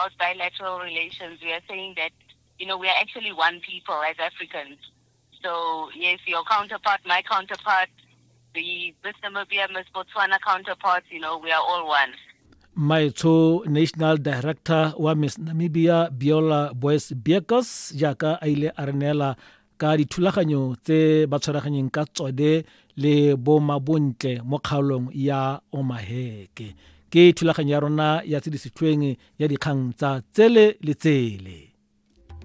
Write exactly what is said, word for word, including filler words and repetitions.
about bilateral relations, we are saying that, you know, we are actually one people as Africans. So, yes, your counterpart, my counterpart, the Miss Namibia, Miss Botswana counterparts, you know, we are all one. Maitso National Director wa Miss Namibia Biola Boyce Biekos jaaka a ile a re neela ka dithulaganyo tse ba tshwaraganyeng ka tsone le bomabontle mo kgaolong ya Omaheke. Ke thulaganyo ya rona ya tse di setlhweng ya dikgang tsa tsele le tsele.